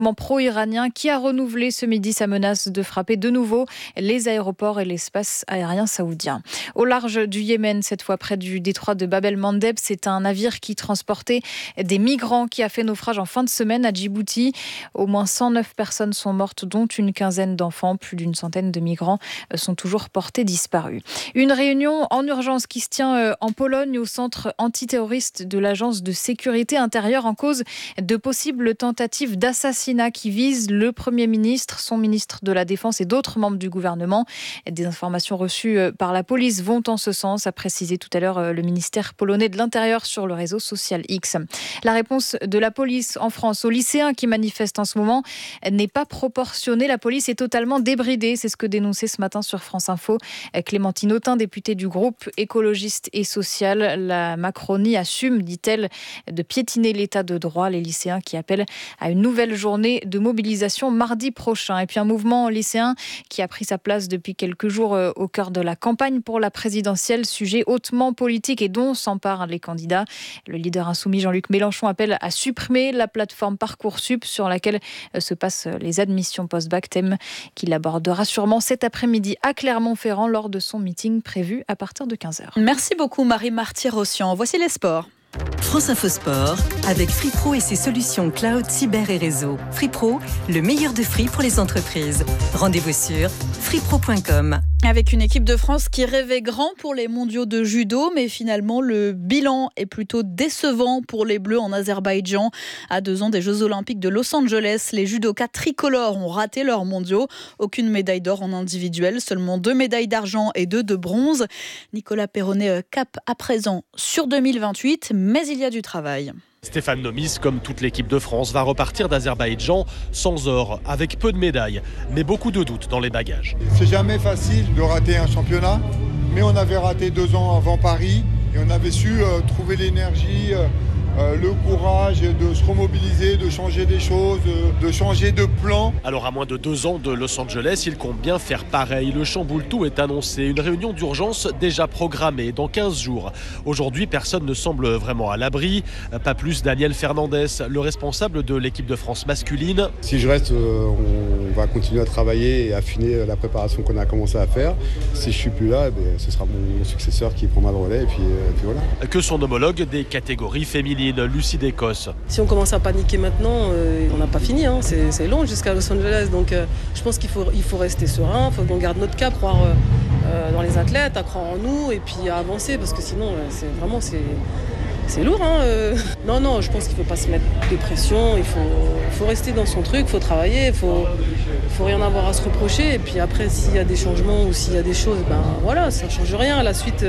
groupement pro-iranien qui a renouvelé ce midi sa menace de frapper de nouveau les aéroports et l'espace aérien saoudien. Au large du Yémen, cette fois près du détroit de Bab el-Mandeb, c'est un navire qui transportait des migrants qui a fait naufrage en fin de semaine à Djibouti. Au moins 109 personnes sont mortes, dont une quinzaine d'enfants. Plus d'une centaine de migrants sont toujours portés disparus. Une réunion en urgence qui se tient en Pologne au centre antiterroriste de l'agence de sécurité intérieure en cause de possibles tentatives d'assassinat qui visent le Premier ministre, son ministre de la Défense et d'autres membres du gouvernement. Des informations reçues par la police vont en ce sens, a précisé tout à l'heure le ministère polonais de l'Intérieur sur le réseau social X. La réponse de la police en France aux lycéens qui manifestent en ce moment n'est pas proportionnée. La police est totalement débridée. C'est ce que dénonçait ce matin sur France Info Clémentine Autain, députée du groupe écologiste et social. La Macronie assume, dit-elle, de piétiner l'état de droit. Les lycéens qui appellent à une nouvelle journée de mobilisation mardi prochain. Et puis un mouvement lycéen qui a pris sa place depuis quelques jours au cœur de la campagne pour la présidentielle, sujet hautement politique et dont s'emparent les candidats. Le leader insoumis Jean-Luc Mélenchon appelle à supprimer la plateforme Parcoursup sur laquelle se passent les admissions post-bac, thème qu'il abordera sûrement cet après-midi à Clermont-Ferrand lors de son meeting prévu à partir de 15h. Merci beaucoup Marie Marty-Rossian. Voici les sports. France Info Sport, avec FreePro et ses solutions cloud, cyber et réseau. FreePro, le meilleur de Free pour les entreprises. Rendez-vous sur freepro.com. Avec une équipe de France qui rêvait grand pour les mondiaux de judo, mais finalement le bilan est plutôt décevant pour les Bleus en Azerbaïdjan. À 2 ans des Jeux Olympiques de Los Angeles, les judokas tricolores ont raté leurs mondiaux. Aucune médaille d'or en individuel, seulement 2 médailles d'argent et 2 de bronze. Nicolas Perronnet cap à présent sur 2028, mais il y a du travail. Stéphane Nomis, comme toute l'équipe de France, va repartir d'Azerbaïdjan sans or, avec peu de médailles, mais beaucoup de doutes dans les bagages. C'est jamais facile de rater un championnat, mais on avait raté 2 ans avant Paris et on avait su trouver l'énergie, le courage de se remobiliser, de changer des choses, de changer de plan. Alors à moins de 2 ans de Los Angeles, il compte bien faire pareil. Le chamboule-tout est annoncé. Une réunion d'urgence déjà programmée dans 15 jours. Aujourd'hui, personne ne semble vraiment à l'abri. Pas plus Daniel Fernandez, le responsable de l'équipe de France masculine. Si je reste, on va continuer à travailler et affiner la préparation qu'on a commencé à faire. Si je suis plus là, ce sera mon successeur qui prendra le relais et puis voilà. Que son homologue des catégories féminines, Lucie d'Écosse. Si on commence à paniquer maintenant, on n'a pas fini. C'est long jusqu'à Los Angeles. Donc je pense qu'il faut rester serein. Il faut qu'on garde notre cap, croire dans les athlètes, à croire en nous et puis à avancer. Parce que sinon, c'est lourd. Non, je pense qu'il ne faut pas se mettre de pression. Il faut rester dans son truc, il faut travailler. Il faut rien avoir à se reprocher. Et puis après, s'il y a des changements ou s'il y a des choses, voilà, ça ne change rien. La suite,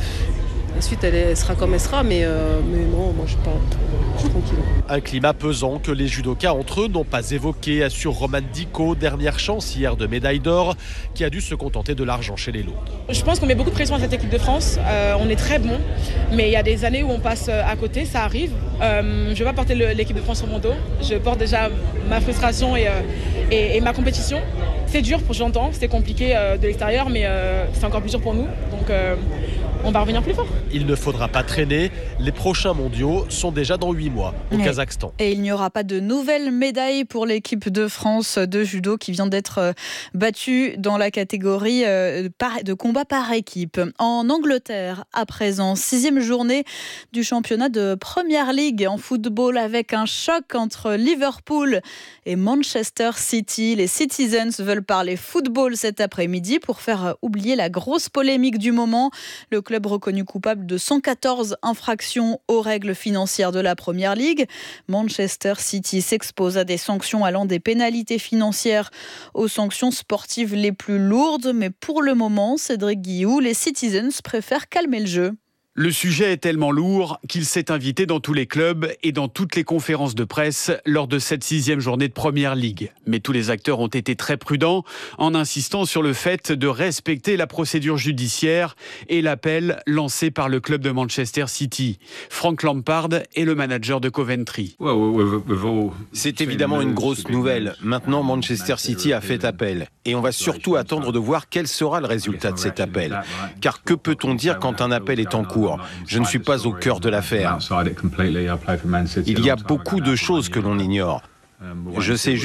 elle sera comme elle sera, mais non, moi je suis tranquille. Un climat pesant que les judokas entre eux n'ont pas évoqué, assure Romane Dico, dernière chance hier de médaille d'or, qui a dû se contenter de l'argent chez les lourdes. Je pense qu'on met beaucoup de pression à cette équipe de France, on est très bon, mais il y a des années où on passe à côté, ça arrive. Je ne vais pas porter l'équipe de France sur mon dos, je porte déjà ma frustration et ma compétition. C'est dur, j'entends, c'est compliqué de l'extérieur, mais c'est encore plus dur pour nous, donc on va revenir plus fort. Il ne faudra pas traîner, les prochains mondiaux sont déjà dans 8 mois au Kazakhstan. Et il n'y aura pas de nouvelles médailles pour l'équipe de France de judo qui vient d'être battue dans la catégorie de combat par équipe. En Angleterre, à présent, 6e journée du championnat de Premier League en football avec un choc entre Liverpool et Manchester City. Les Citizens veulent parler football cet après-midi pour faire oublier la grosse polémique du moment. Le club reconnu coupable de 114 infractions aux règles financières de la Premier League. Manchester City s'expose à des sanctions allant des pénalités financières aux sanctions sportives les plus lourdes. Mais pour le moment, Cédric Guillou, les Citizens préfèrent calmer le jeu. Le sujet est tellement lourd qu'il s'est invité dans tous les clubs et dans toutes les conférences de presse lors de cette 6e journée de Premier League. Mais tous les acteurs ont été très prudents en insistant sur le fait de respecter la procédure judiciaire et l'appel lancé par le club de Manchester City. Frank Lampard est le manager de Coventry. C'est évidemment une grosse nouvelle. Maintenant, Manchester City a fait appel. Et on va surtout attendre de voir quel sera le résultat de cet appel. Car que peut-on dire quand un appel est en cours ? Je ne suis pas au cœur de l'affaire. Il y a beaucoup de choses que l'on ignore. Je sais